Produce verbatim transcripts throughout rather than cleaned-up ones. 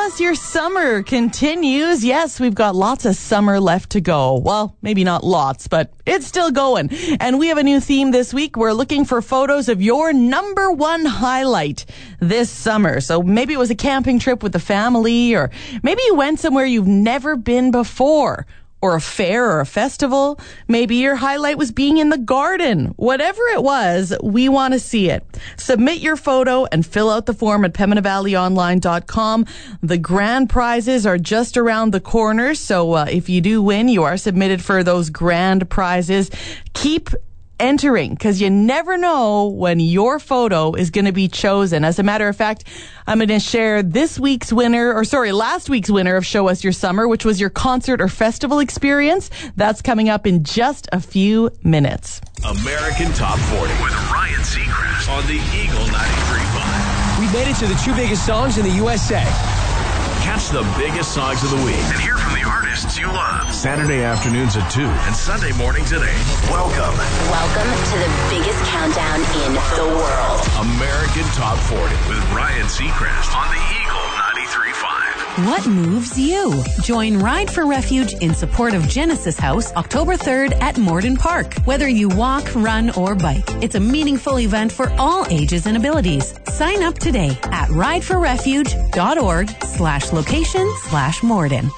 Us Your Summer continues. Yes, we've got lots of summer left to go. Well, maybe not lots, but it's still going. And we have a new theme this week. We're looking for photos of your number one highlight this summer. So maybe it was a camping trip with the family, or maybe you went somewhere you've never been before, or a fair or a festival. Maybe your highlight was being in the garden. Whatever it was, we want to see it. Submit your photo and fill out the form at pembina valley online dot com. The grand prizes are just around the corner, so uh, if you do win, you are submitted for those grand prizes. Keep entering, because you never know when your photo is going to be chosen. As a matter of fact, I'm going to share this week's winner, or sorry, last week's winner of Show Us Your Summer, which was your concert or festival experience. That's coming up in just a few minutes. American Top forty with Ryan Seacrest on the Eagle ninety-three point five. We made it to the two biggest songs in the U S A. Catch the biggest songs of the week and hear from the artists you love. Saturday afternoons at two and Sunday mornings at eight. Welcome. Welcome to the biggest countdown in the world. American Top forty with Ryan Seacrest on the Eagle ninety-three point five. What moves you? Join Ride for Refuge in support of Genesis House October third at Morden Park. Whether you walk, run, or bike, it's a meaningful event for all ages and abilities. Sign up today at rideforrefuge.org slash location slash Morden.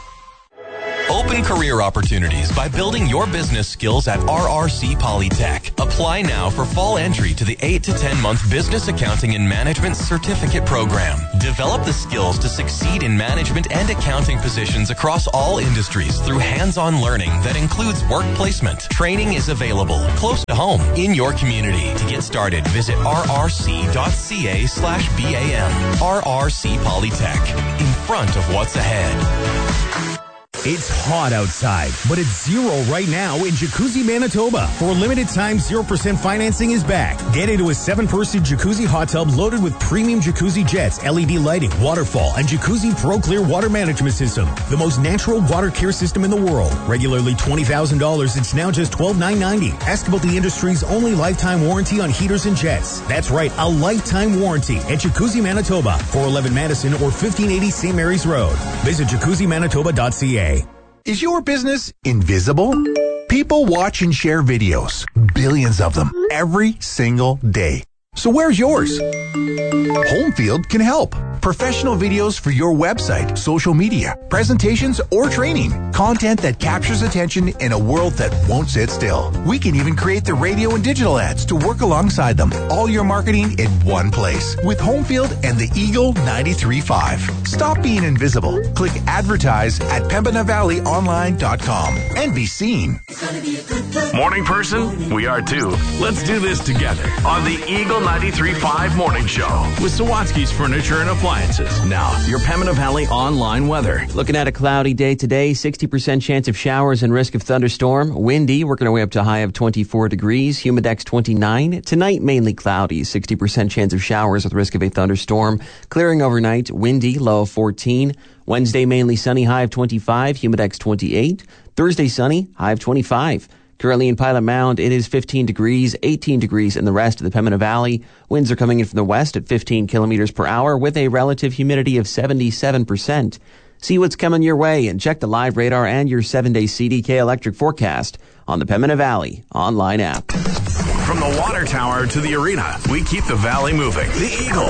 Open career opportunities by building your business skills at R R C Polytech. Apply now for fall entry to the eight to ten month Business Accounting and Management Certificate Program. Develop the skills to succeed in management and accounting positions across all industries through hands-on learning that includes work placement. Training is available close to home in your community. To get started, visit rrc.ca slash BAM. R R C Polytech. In front of what's ahead. It's hot outside, but it's zero right now in Jacuzzi, Manitoba. For a limited time, zero percent financing is back. Get into a seven-person jacuzzi hot tub loaded with premium jacuzzi jets, L E D lighting, waterfall, and Jacuzzi Pro Clear water management system. The most natural water care system in the world. Regularly twenty thousand dollars, it's now just twelve thousand nine hundred ninety dollars. Ask about the industry's only lifetime warranty on heaters and jets. That's right, a lifetime warranty at Jacuzzi, Manitoba, four eleven Madison or fifteen eighty Saint Mary's Road. Visit jacuzzi manitoba dot c a. Is your business invisible? People watch and share videos, billions of them, every single day. So where's yours? Homefield can help. Professional videos for your website, social media, presentations, or training. Content that captures attention in a world that won't sit still. We can even create the radio and digital ads to work alongside them. All your marketing in one place with Homefield and the Eagle ninety-three point five. Stop being invisible. Click advertise at pembina valley online dot com and be seen. Morning person? We are too. Let's do this together on the Eagle ninety-three point five Morning Show with Sawatsky's Furniture and Appliances. Now, your Pembina Valley online weather. Looking at a cloudy day today, sixty percent chance of showers and risk of thunderstorm. Windy, working our way up to a high of twenty-four degrees. Humidex twenty-nine. Tonight, mainly cloudy, sixty percent chance of showers with risk of a thunderstorm. Clearing overnight, windy, low of fourteen. Wednesday, mainly sunny, high of twenty-five. Humidex twenty-eight. Thursday, sunny, high of twenty-five. Currently in Pilot Mound, it is fifteen degrees, eighteen degrees in the rest of the Pembina Valley. Winds are coming in from the west at fifteen kilometers per hour with a relative humidity of seventy-seven percent. See what's coming your way and check the live radar and your seven-day C D K electric forecast on the Pembina Valley online app. From the water tower to the arena, we keep the valley moving. The Eagle